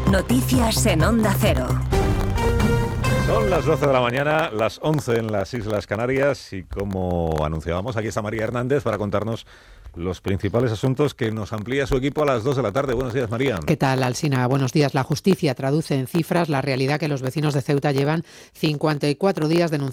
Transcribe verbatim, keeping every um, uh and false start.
Noticias en Onda Cero. Son las doce de la mañana, las once en las Islas Canarias y como anunciábamos, aquí está María Hernández para contarnos los principales asuntos que nos amplía su equipo a las dos de la tarde. Buenos días, María. ¿Qué tal, Alsina? Buenos días. La justicia traduce en cifras la realidad que los vecinos de Ceuta llevan cincuenta y cuatro días denunciando